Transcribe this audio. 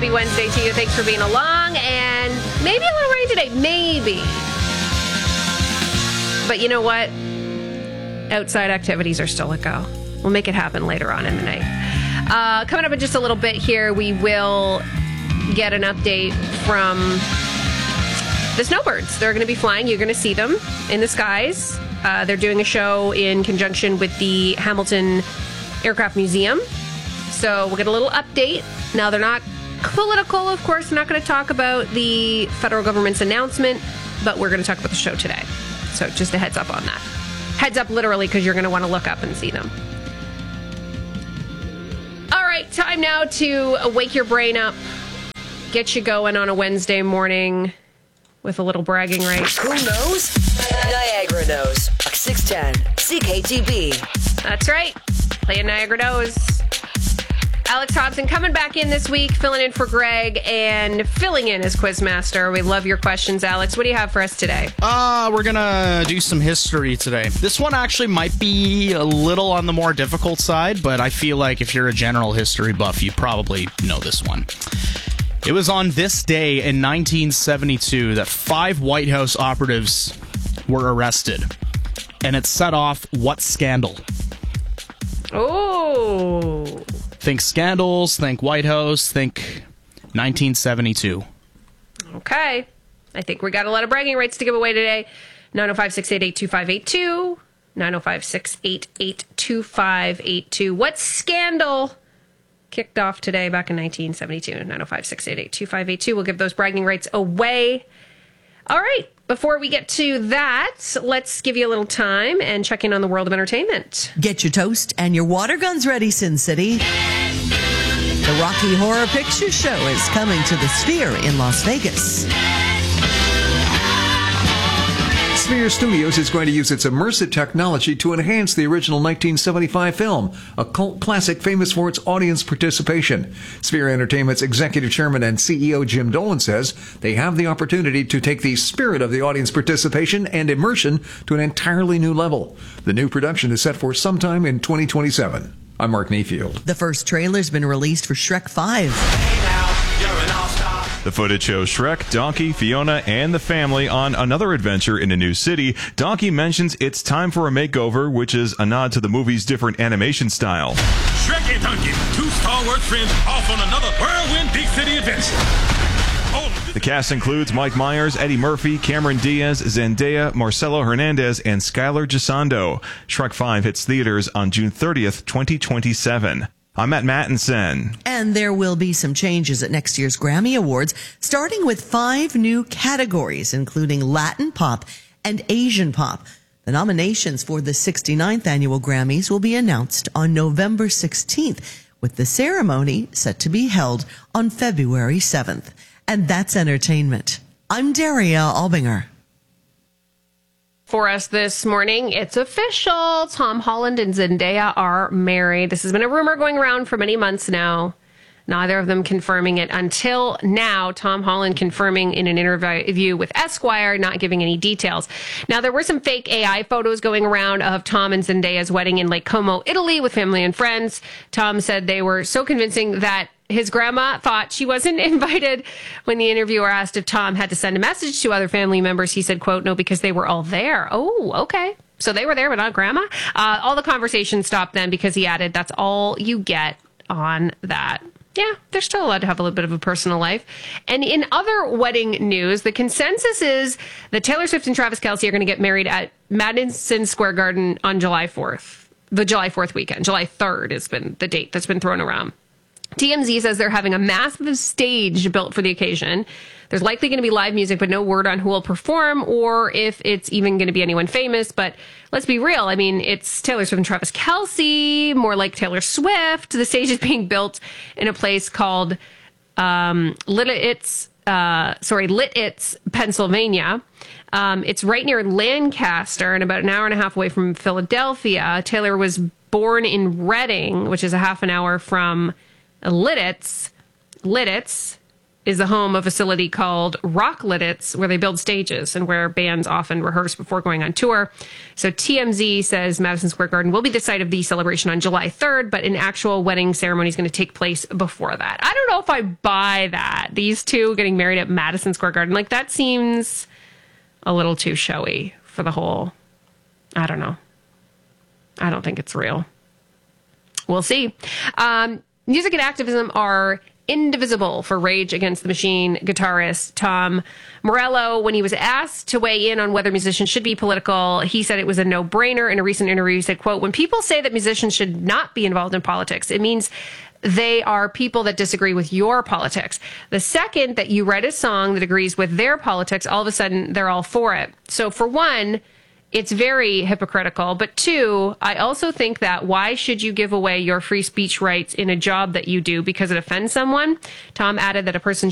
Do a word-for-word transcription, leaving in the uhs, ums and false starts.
Happy Wednesday to you. Thanks for being along. And maybe a little rain today. Maybe. But you know what? Outside activities are still a go. We'll make it happen later on in the night. Uh, coming up in just a little bit here, we will get an update from the snowbirds. They're going to be flying. You're going to see them in the skies. Uh, they're doing a show in conjunction with the Hamilton Aircraft Museum. So we'll get a little update. Now, they're not political, of course. We're not going to talk about the federal government's announcement, but we're going to talk about the show today. So just a heads up on that. Heads up literally, because you're going to want to look up and see them. All right, time now to wake your brain up, get you going on a Wednesday morning with a little bragging rights. Who knows? Niagara knows. six ten C K T B. That's right. Playing Niagara knows. Alex Hobson coming back in this week, filling in for Greg and filling in as Quizmaster. We love your questions, Alex. What do you have for us today? Uh, we're going to do some history today. This one actually might be a little on the more difficult side, but I feel like if you're a general history buff, you probably know this one. It was on this day in nineteen seventy-two that five White House operatives were arrested. And it set off what scandal? Oh. Think scandals, think White House, think nineteen seventy-two. Okay. I think we got a lot of bragging rights to give away today. nine oh five, six eight eight, two five eight two. nine oh five, six eight eight, two five eight two. What scandal kicked off today back in nineteen seventy-two? nine oh five, six eight eight, two five eight two. We'll give those bragging rights away. All right. Before we get to that, let's give you a little time and check in on the world of entertainment. Get your toast and your water guns ready, Sin City. The Rocky Horror Picture Show is coming to the Sphere in Las Vegas. Sphere Studios is going to use its immersive technology to enhance the original nineteen seventy-five film, a cult classic famous for its audience participation. Sphere Entertainment's executive chairman and C E O Jim Dolan says they have the opportunity to take the spirit of the audience participation and immersion to an entirely new level. The new production is set for sometime in twenty twenty-seven. I'm Mark Mayfield. The first trailer's been released for Shrek five. The footage shows Shrek, Donkey, Fiona, and the family on another adventure in a new city. Donkey mentions it's time for a makeover, which is a nod to the movie's different animation style. Shrek and Donkey, two Star Wars friends off on another whirlwind big city adventure. The cast includes Mike Myers, Eddie Murphy, Cameron Diaz, Zendaya, Marcelo Hernandez, and Skylar Gisondo. Shrek five hits theaters on June thirtieth, twenty twenty-seven. I'm Matt Mattinson. And there will be some changes at next year's Grammy Awards, starting with five new categories, including Latin pop and Asian pop. The nominations for the sixty-ninth annual Grammys will be announced on November sixteenth, with the ceremony set to be held on February seventh. And that's entertainment. I'm Daria Albinger. For us this morning, it's official. Tom Holland and Zendaya are married. This has been a rumor going around for many months now. Neither of them confirming it until now. Tom Holland confirming in an interview with Esquire, not giving any details. Now, there were some fake A I photos going around of Tom and Zendaya's wedding in Lake Como, Italy, with family and friends. Tom said they were so convincing that his grandma thought she wasn't invited. When the interviewer asked if Tom had to send a message to other family members, he said, quote, no, because they were all there. Oh, okay. So they were there, but not grandma. Uh, all the conversation stopped then because he added, that's all you get on that. Yeah, they're still allowed to have a little bit of a personal life. And in other wedding news, the consensus is that Taylor Swift and Travis Kelce are going to get married at Madison Square Garden on July fourth. The July fourth weekend. July third has been the date that's been thrown around. T M Z says they're having a massive stage built for the occasion. There's likely going to be live music, but no word on who will perform or if it's even going to be anyone famous. But let's be real. I mean, it's Taylor Swift and Travis Kelce, more like Taylor Swift. The stage is being built in a place called um, Lititz, uh, sorry, Lititz, Pennsylvania. Um, it's right near Lancaster and about an hour and a half away from Philadelphia. Taylor was born in Reading, which is a half an hour from Lititz, Lititz, is the home of a facility called Rocklititz, where they build stages and where bands often rehearse before going on tour. So T M Z says Madison Square Garden will be the site of the celebration on July third, but an actual wedding ceremony is going to take place before that. I don't know if I buy that. These two getting married at Madison Square Garden, like that seems a little too showy for the whole, I don't know. I don't think it's real. We'll see. Um, music and activism are indivisible for Rage Against the Machine guitarist Tom Morello. When he was asked to weigh in on whether musicians should be political, he said it was a no-brainer. In a recent interview, he said, quote, "When people say that musicians should not be involved in politics, it means they are people that disagree with your politics. The second that you write a song that agrees with their politics, all of a sudden they're all for it. So for one, it's very hypocritical. But two, I also think that why should you give away your free speech rights in a job that you do because it offends someone?" Tom added that a person